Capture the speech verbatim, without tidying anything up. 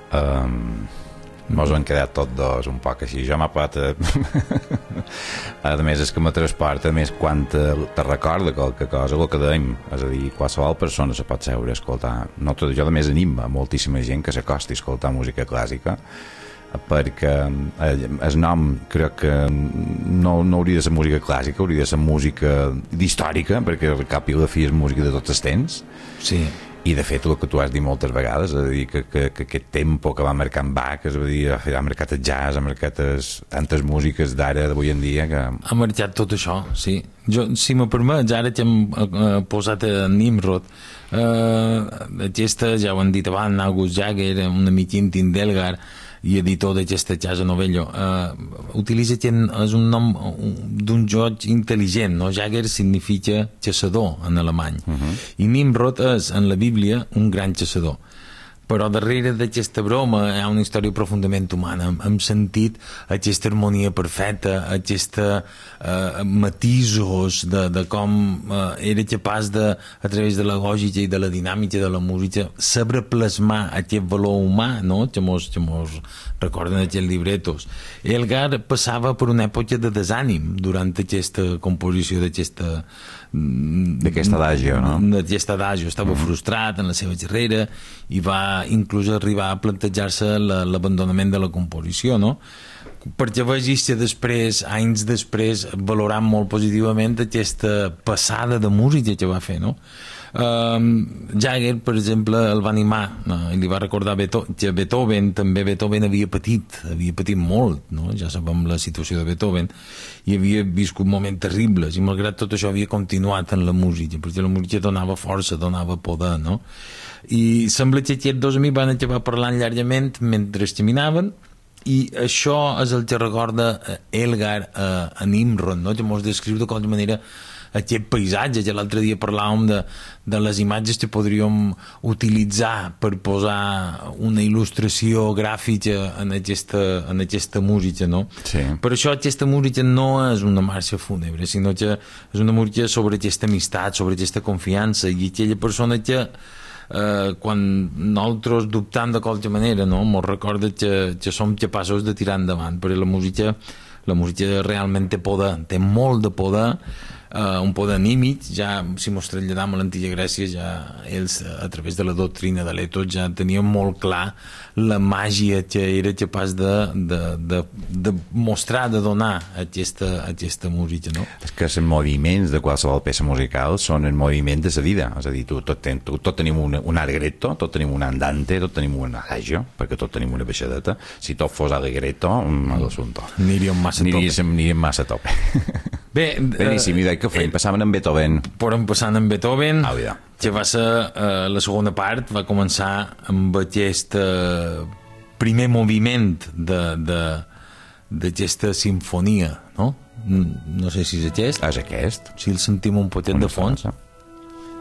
Um, mos han quedat tots dos un poc així. Jo m'ha pot... A més, és que me transporta més quan te, te recorda qualque cosa, el que dèiem, és a dir, qualsevol persona se pot seure a escoltar. No, tot, jo, a més, anima moltíssima gent que s'acosti a escoltar música clàssica, perquè el nom crec que no, no hauria de ser música clàssica, hauria de ser música històrica, perquè al cap i a la fi és música de tots els temps. Sí. I de fet el que tu has dit moltes vegades, és a dir, que, que, que aquest tempo que va marcar en Bach, és a dir, ha marcat el jazz, ha marcat es, tantes músiques d'ara, d'avui en dia que... Ha marcat tot això, sí. Jo, si me permets, ara que hem uh, posat a Nimrod, uh, aquesta, ja ho han dit abans, August Jagger, un amic íntim d'Elgar i editor d'aquesta Casa Novello, uh, utilitza gent, és un nom d'un joc intel·ligent, no? Jagger significa caçador en alemany, uh-huh. I Nimrod és en la Bíblia un gran caçador, però darrere d'aquesta broma hi ha una història profundament humana. Hem sentit aquesta harmonia perfecta, aquesta eh, matisos de, de com eh, era capaç de, a través de la lògica i de la dinàmica de la música, saber plasmar aquest valor humà, no? Que mos, que mos recorden aquests libretos. Elgar passava per una època de desànim durant aquesta composició d'aquesta d'aquest adagio, no? D'aquest adagio. Estava mm. frustrat en la seva carrera i va inclús arribar a plantejar-se l'abandonament de la composició, no? Perquè vegis que després, anys després, valorant molt positivament aquesta passada de música que va fer, no? Um, Jagger, per exemple, el va animar, no? I li va recordar Beethoven, que Beethoven també Beethoven havia patit, havia patit molt, no? Ja sabem la situació de Beethoven, i havia viscut moments terribles, i malgrat tot això havia continuat en la música, perquè la música donava força, donava poder, no? I sembla que aquests dos amics van acabar parlant llargament mentre caminaven, i això és el que recorda Elgar a, a Nimrod, no? Que mos descriu de qualsevol manera aquest paisatge, que l'altre dia parlàvem de, de les imatges que podríem utilitzar per posar una il·lustració gràfica en aquesta, en aquesta música, no? Sí. Per això aquesta música no és una marxa fúnebre, sinó que és una música sobre aquesta amistat, sobre aquesta confiança, i aquella persona que eh, quan nosaltres dubtam de qualsevol manera, no? Mos recorda que, que som capaços de tirar endavant, perquè la música la música realment té poder, té molt de poder, Uh, un poder anímic. Ja si mos traslladam a l'antiga Grècia, ja ells a través de la doctrina de l'Eto ja tenien molt clar la màgia que era capaç de, de, de, de mostrar, de donar aquesta, aquesta música, no? És que els moviments de qualsevol peça musical són el moviment de la vida, és a dir, tu, tot, ten, tu, tot tenim un, un allegretto, tot tenim un andante, tot tenim un adagio, perquè tot tenim una baixadeta. Si tot fos allegretto, mm. l'assumpte aniríem massa a tope, aniríem massa a tope. Bé, beníssim, i que feim, passaven amb Beethoven. Podem passar amb Beethoven, ah, ja. Que va ser eh, la segona part, va començar amb aquest eh, primer moviment d'aquesta sinfonia, no? No sé si és aquest. És aquest. Si el sentim un potet de fons.